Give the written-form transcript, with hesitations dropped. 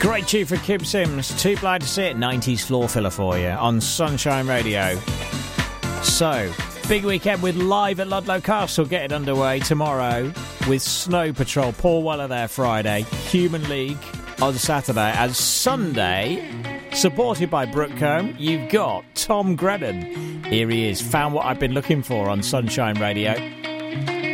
Great tune for Kim Sims. Too Blind to See It, 90s floor filler for you on Sunshine Radio. So, big weekend with Live at Ludlow Castle getting underway tomorrow with Snow Patrol. Paul Weller there Friday. Human League on Saturday. And Sunday, supported by Brookcombe, you've got Tom Grennan. Here he is. Found What I've Been Looking For on Sunshine Radio.